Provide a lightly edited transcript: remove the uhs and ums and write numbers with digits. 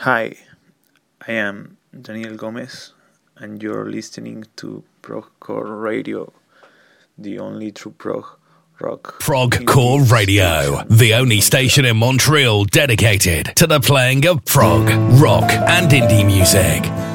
Hi, I am Daniel Gomez, and you're listening to Progcore Radio, the only true prog rock. Progcore Radio, the only station in Montreal dedicated to the playing of prog, rock, and indie music.